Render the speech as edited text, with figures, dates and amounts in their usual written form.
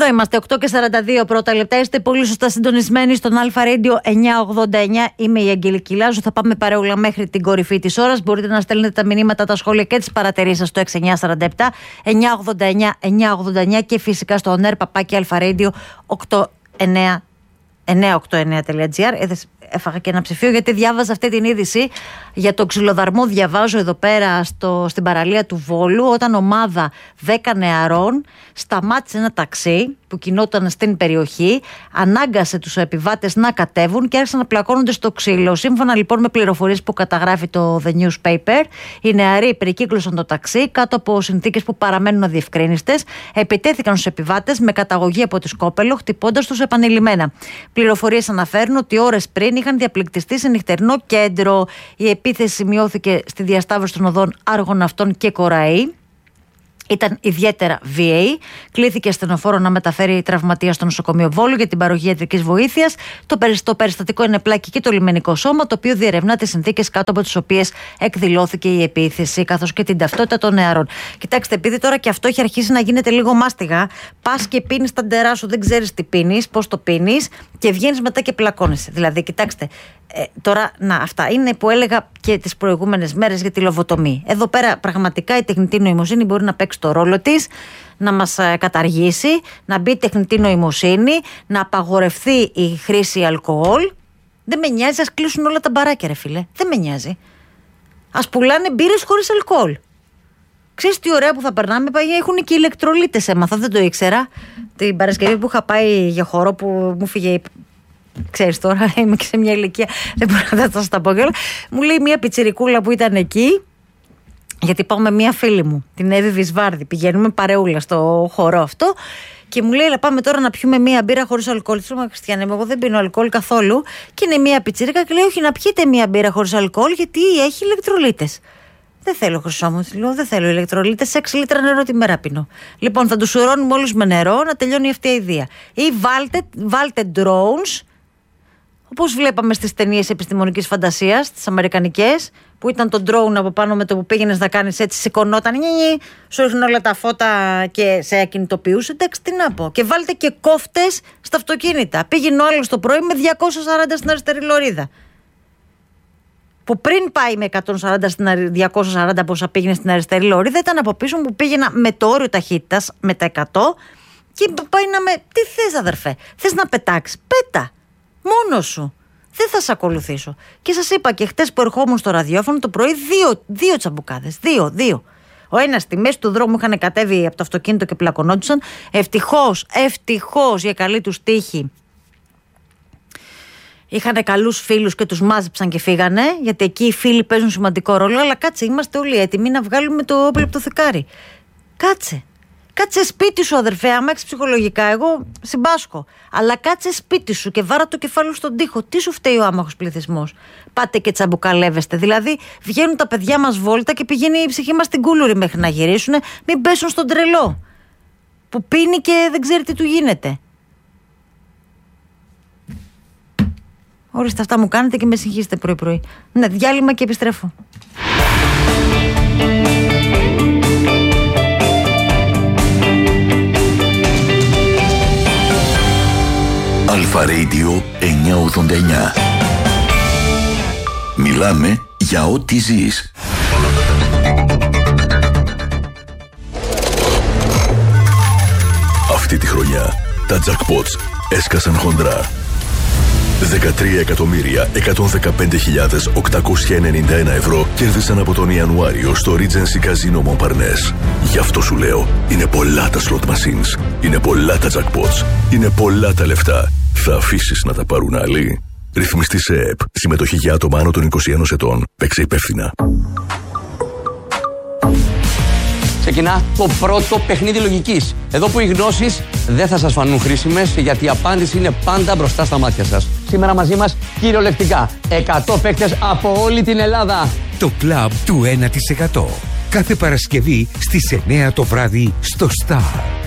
Εδώ είμαστε, 8:42 πρώτα λεπτά. Είστε πολύ σωστά συντονισμένοι στον Αλφα Radio 989. Είμαι η Αγγελική Λάζου. Θα πάμε παρεούλα μέχρι την κορυφή της ώρας. Μπορείτε να στέλνετε τα μηνύματα, τα σχόλια και τις παρατηρήσεις σας στο 6947 989 989 και φυσικά στο oner@alfaradio 989.gr. Έφαγα και ένα ψηφίο γιατί διάβαζα αυτή την είδηση για το ξυλοδαρμό. Διαβάζω εδώ πέρα στην παραλία του Βόλου, όταν ομάδα 10 νεαρών σταμάτησε ένα ταξί που κινόταν στην περιοχή, ανάγκασε τους επιβάτες να κατέβουν και άρχισαν να πλακώνονται στο ξύλο. Σύμφωνα λοιπόν με πληροφορίες που καταγράφει το The Newspaper, οι νεαροί περικύκλωσαν το ταξί κάτω από συνθήκες που παραμένουν αδιευκρίνιστες, επιτέθηκαν στους επιβάτες με καταγωγή από τη Σκόπελο, χτυπώντας τους επανειλημμένα. Πληροφορίες αναφέρουν ότι ώρες πριν είχαν διαπληκτιστεί σε νυχτερινό κέντρο. Η επίθεση σημειώθηκε στη διασταύρωση των οδών Άργων-Αυτών και Κοραή. Ήταν ιδιαίτερα βίαιη. Κλήθηκε ασθενοφόρο να μεταφέρει τραυματία στο νοσοκομείο Βόλου για την παροχή ιατρικής βοήθειας. Το περιστατικό είναι πλάκη και το λιμενικό σώμα, το οποίο διερευνά τις συνθήκες κάτω από τις οποίες εκδηλώθηκε η επίθεση, καθώς και την ταυτότητα των νεαρών. Κοιτάξτε, επειδή τώρα και αυτό έχει αρχίσει να γίνεται λίγο μάστιγα, πας και πίνεις τα ντερά σου, δεν ξέρεις τι πίνεις, πώς το πίνεις και βγαίνεις μετά και πλακώνεσαι. Δηλαδή, κοιτάξτε. Τώρα, αυτά είναι που έλεγα και τις προηγούμενες μέρες για τη λοβοτομή. Εδώ πέρα πραγματικά η τεχνητή νοημοσύνη μπορεί να παίξει το ρόλο της, να μας καταργήσει, να μπει η τεχνητή νοημοσύνη, να απαγορευτεί η χρήση αλκοόλ. Δεν με νοιάζει, ας κλείσουν όλα τα μπαράκια, ρε φίλε. Δεν με νοιάζει. Ας πουλάνε μπύρες χωρίς αλκοόλ. Ξέρεις τι ωραία που θα περνάμε, έχουν και ηλεκτρολίτες, έμαθα, δεν το ήξερα. Την Παρασκευή που είχα πάει για χορό που μου φύγε. Ξέρεις τώρα, είμαι και σε μια ηλικία, δεν μπορώ να σας τα πω κιόλας. Μου λέει μια πιτσιρικούλα που ήταν εκεί, γιατί πάω με μια φίλη μου, την Εύη Βυσβάρδη, πηγαίνουμε παρεούλα στο χορό αυτό και μου λέει, πάμε τώρα να πιούμε μια μπύρα χωρίς αλκοόλ. Της λέω, Χριστιανέ, εγώ δεν πίνω αλκοόλ καθόλου. Και είναι μια πιτσιρίκα και λέει, όχι, να πιείτε μια μπύρα χωρίς αλκοόλ, γιατί έχει ηλεκτρολίτες. Δεν θέλω, χρυσό μου, λέω, δεν θέλω ηλεκτρολίτες, 6 λίτρα νερό τη μέρα πίνω. Λοιπόν, θα τους σουρώνουμε όλους με νερό, να τελειώνει αυτή η ιδέα. Ή βάλτε drones. Όπως βλέπαμε στις ταινίες επιστημονικής φαντασίας, τις αμερικανικές, που ήταν το drone από πάνω με το που πήγαινες να κάνεις έτσι, σηκωνόταν, σου ρίχνουν όλα τα φώτα και σε ακινητοποιούσε. Εντάξει, τι να πω. Και βάλτε και κόφτες στα αυτοκίνητα. Πήγαινε ο άλλος το πρωί με 240 στην αριστερή λωρίδα. Που πριν πάει με 140 στην 240 πόσα πήγαινε στην αριστερή λωρίδα, ήταν από πίσω που πήγαινα με το όριο ταχύτητας, με τα 100, και πάει να με. Τι θες, αδερφέ, θες να πετάξεις? Πέτα. Μόνος σου. Δεν θα σε ακολουθήσω. Και σας είπα και χτες που ερχόμουν στο ραδιόφωνο το πρωί, δύο τσαμπουκάδες. Δύο. Ο ένας στη μέση του δρόμου είχαν κατέβει από το αυτοκίνητο και πλακωνόντουσαν. Ευτυχώς για καλή τους τύχη. Είχαν καλούς φίλους και τους μάζεψαν και φύγανε, γιατί εκεί οι φίλοι παίζουν σημαντικό ρόλο. Αλλά κάτσε, είμαστε όλοι έτοιμοι να βγάλουμε το όπλο από το θικάρι. Κάτσε σπίτι σου, αδερφέ. Άμα έχεις ψυχολογικά, εγώ συμπάσχω. Αλλά κάτσε σπίτι σου και βάρα το κεφάλι στον τοίχο. Τι σου φταίει ο άμαχος πληθυσμός? Πάτε και τσαμπουκαλεύεστε. Δηλαδή, βγαίνουν τα παιδιά μας βόλτα και πηγαίνει η ψυχή μας στην κούλουρη μέχρι να γυρίσουν. Μην πέσουν στον τρελό που πίνει και δεν ξέρει τι του γίνεται. Ορίστε, αυτά μου κάνετε και με συγχύσετε πρωί-πρωί. Ναι, διάλειμμα και επιστρέφω. Αλφα Radio 989. Μιλάμε για ό,τι ζεις. Αυτή τη χρονιά τα jackpots έσκασαν χοντρά. 13.115.891 ευρώ κέρδισαν από τον Ιανουάριο στο Regency Casino Montparnasse. Γι' αυτό σου λέω, είναι πολλά τα slot machines, είναι πολλά τα jackpots, είναι πολλά τα λεφτά. Θα αφήσεις να τα πάρουν άλλοι? Ρυθμιστή σε ΕΕΠ. Συμμετοχή για άτομα άνω των 21 ετών. Παίξε υπεύθυνα. Ξεκινά το πρώτο παιχνίδι λογικής. Εδώ που οι γνώσεις δεν θα σας φανούν χρήσιμες, γιατί η απάντηση είναι πάντα μπροστά στα μάτια σας. Σήμερα μαζί μας κυριολεκτικά 100 παίκτες από όλη την Ελλάδα. Το κλαμπ του 1%. Κάθε Παρασκευή στις 9 το βράδυ στο Star.